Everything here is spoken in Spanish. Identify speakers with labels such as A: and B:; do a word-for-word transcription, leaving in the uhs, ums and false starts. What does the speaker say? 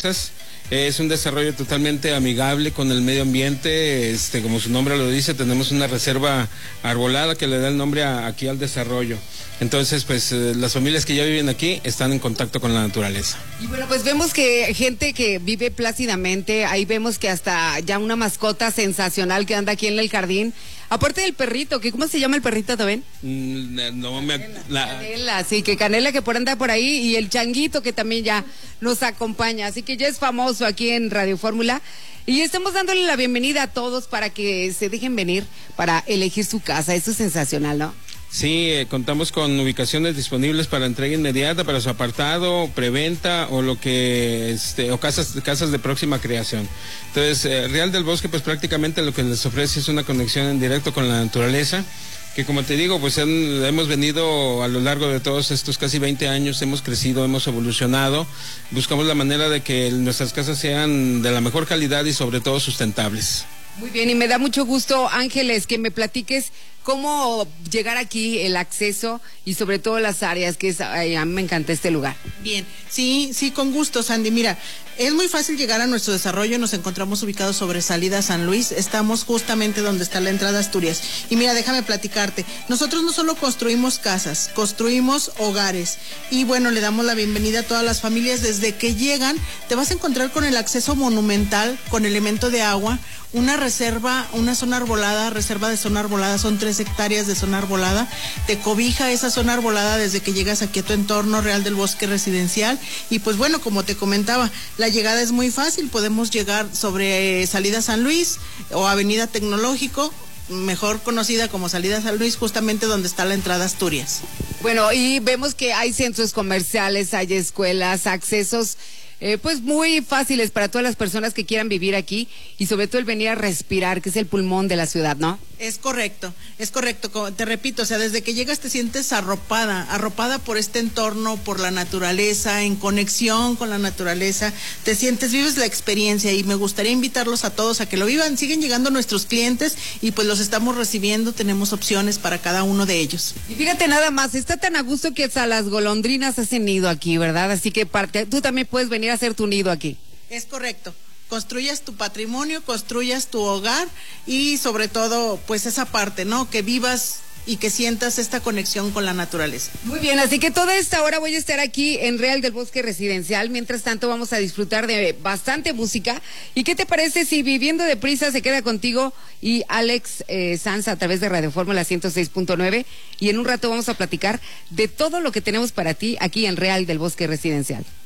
A: Es un desarrollo totalmente amigable con el medio ambiente, este, como su nombre lo dice, tenemos una reserva arbolada que le da el nombre a, aquí al desarrollo. Entonces, pues eh, las familias que ya viven aquí están en contacto con la naturaleza.
B: Y bueno, pues vemos que gente que vive plácidamente, ahí vemos que hasta ya una mascota sensacional que anda aquí en el jardín. Aparte del perrito, que ¿cómo se llama el perrito también?
A: Mm, no me...
B: Canela,
A: la...
B: Canela, sí, que Canela que por anda por ahí y el changuito que también ya nos acompaña, así que ya es famoso aquí en Radio Fórmula. Y estamos dándole la bienvenida a todos para que se dejen venir para elegir su casa. Eso es sensacional, ¿no?
A: Sí, eh, contamos con ubicaciones disponibles para entrega inmediata, para su apartado, preventa o lo que, este, o casas, casas de próxima creación. Entonces, eh, Real del Bosque, pues prácticamente lo que les ofrece es una conexión en directo con la naturaleza, que como te digo, pues han, hemos venido a lo largo de todos estos casi veinte años, hemos crecido, hemos evolucionado, buscamos la manera de que nuestras casas sean de la mejor calidad y sobre todo sustentables.
B: Muy bien, y me da mucho gusto, Ángeles, que me platiques cómo llegar aquí, el acceso y sobre todo las áreas, que es, ay, a mí me encanta este lugar.
C: Bien, sí, sí, con gusto, Sandy. Mira, es muy fácil llegar a nuestro desarrollo, nos encontramos ubicados sobre salida San Luis, estamos justamente donde está la entrada a Asturias. Y mira, déjame platicarte, nosotros no solo construimos casas, construimos hogares. Y bueno, le damos la bienvenida a todas las familias. Desde que llegan, te vas a encontrar con el acceso monumental, con elemento de agua, una reserva, una zona arbolada, reserva de zona arbolada, son tres hectáreas de zona arbolada, te cobija esa zona arbolada desde que llegas aquí a tu entorno Real del Bosque residencial. Y pues bueno, como te comentaba, la llegada es muy fácil, podemos llegar sobre eh, salida San Luis o avenida Tecnológico, mejor conocida como salida San Luis, justamente donde está la entrada a Asturias.
B: Bueno, y vemos que hay centros comerciales, hay escuelas, accesos Eh, pues muy fáciles para todas las personas que quieran vivir aquí y sobre todo el venir a respirar, que es el pulmón de la ciudad, ¿no?
C: Es correcto, es correcto, te repito, o sea, desde que llegas te sientes arropada, arropada por este entorno, por la naturaleza, en conexión con la naturaleza, te sientes, vives la experiencia y me gustaría invitarlos a todos a que lo vivan. Siguen llegando nuestros clientes y pues los estamos recibiendo, tenemos opciones para cada uno de ellos.
B: Y fíjate nada más, está tan a gusto que hasta las golondrinas hacen nido aquí, ¿verdad? Así que parte, tú también puedes venir a hacer tu nido aquí.
C: Es correcto. Construyas tu patrimonio, construyas tu hogar y sobre todo, pues esa parte, ¿no? Que vivas y que sientas esta conexión con la naturaleza.
B: Muy bien, así que toda esta hora voy a estar aquí en Real del Bosque Residencial. Mientras tanto vamos a disfrutar de bastante música. ¿Y qué te parece si Viviendo Deprisa se queda contigo y Alex eh, Sanz a través de Radio Fórmula ciento seis punto nueve? Y en un rato vamos a platicar de todo lo que tenemos para ti aquí en Real del Bosque Residencial.